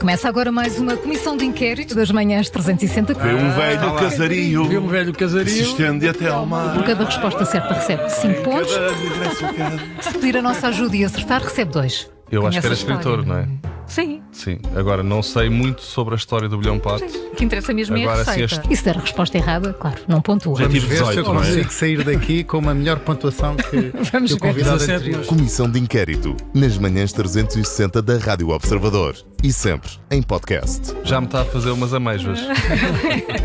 Começa agora mais uma comissão de inquérito das manhãs 360. Vê um velho casario. Vê um velho casario. Se estende até ao mar. Por cada resposta certa recebe 5 pontos. Cada regresso a casa. Se pedir a nossa ajuda e acertar, recebe 2. Eu acho que era Conhece a escritor, história? não é? Sim. Sim. Agora, não sei muito sobre a história do bilhão pato. O que interessa mesmo é a Agora, se receita. E se der a resposta errada, claro, não pontua. Já tive Ver se eu 18, não é? consigo sair daqui com uma melhor pontuação que Vamos o ver. convidado 17. anterior. Comissão de Inquérito, nas manhãs 360 da Rádio Observador. E sempre em podcast. Já me está a fazer umas amêijoas.